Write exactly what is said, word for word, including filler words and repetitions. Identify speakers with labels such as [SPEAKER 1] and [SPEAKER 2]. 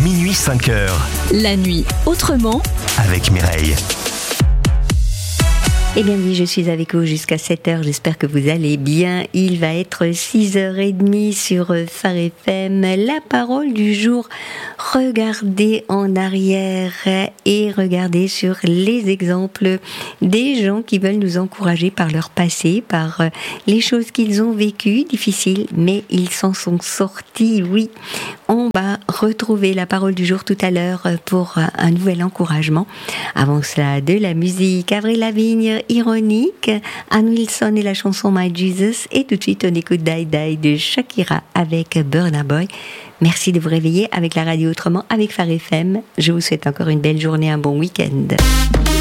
[SPEAKER 1] minuit cinq heures.
[SPEAKER 2] La nuit autrement
[SPEAKER 1] Avec Mireille.
[SPEAKER 3] Eh bien oui, je suis avec vous jusqu'à sept heures, j'espère que vous allez bien. Il va être six heures trente sur Phare F M. La parole du jour, regardez en arrière et regardez sur les exemples des gens qui veulent nous encourager par leur passé, par les choses qu'ils ont vécues, difficiles, mais ils s'en sont sortis, oui. On va retrouver la parole du jour tout à l'heure pour un nouvel encouragement. Avant cela, de la musique, Avril Lavigne, Ironique, Ann Wilson et la chanson My Jesus, et tout de suite on écoute Die Die de Shakira avec Burna Boy. Merci de vous réveiller avec la radio autrement, avec Phare F M. Je vous souhaite encore une belle journée, un bon week-end.